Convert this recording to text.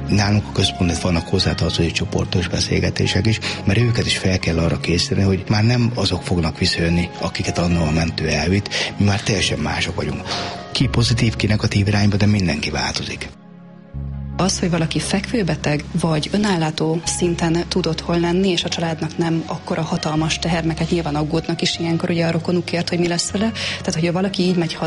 Nálunk a központban vannak hozzátartozó csoportos beszélgetések is, mert őket is fel kell arra készíteni, hogy már nem azok fognak visszajönni, akiket annól a mentő elvitt, mi már teljesen mások vagyunk. Ki pozitív, ki negatív irányba, de mindenki változik. Az, hogy valaki fekvőbeteg vagy önállátó szinten tud otthon lenni, és a családnak nem akkora hatalmas teher, meg hát nyilván aggódnak is ilyenkor ugye a rokonukért, hogy mi lesz vele. Tehát, hogyha valaki így megy haza,